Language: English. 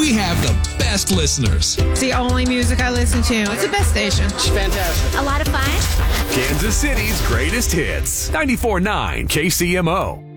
we have the best listeners. It's the only music I listen to. It's the best station. It's fantastic. A lot of fun. Kansas City's greatest hits. 94.9 KCMO.